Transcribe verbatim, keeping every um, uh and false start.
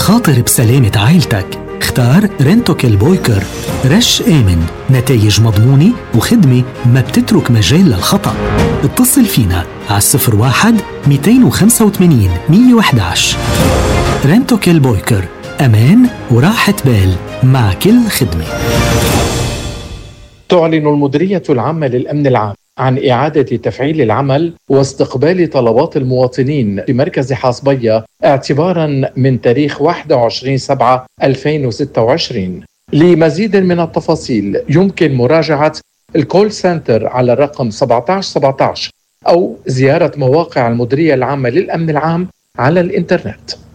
خاطر بسلامة عائلتك. اختار رنتوكيل بويكر، رش آمن، نتائج مضمونة وخدمة ما بتترك مجال للخطأ. اتصل فينا على صفر واحد مئتين وخمسة وثمانين مئة وأحد عشر. رنتوكيل بويكر، أمان وراحة بال مع كل خدمة. تعلن المديرية العامة للأمن العام عن إعادة تفعيل العمل واستقبال طلبات المواطنين في مركز حاصبية اعتباراً من تاريخ واحد وعشرين سبعة ألفين وستة وعشرين. لمزيد من التفاصيل يمكن مراجعة الكول سنتر على الرقم سبعة عشر سبعة عشر أو زيارة مواقع المديرية العامة للأمن العام على الإنترنت.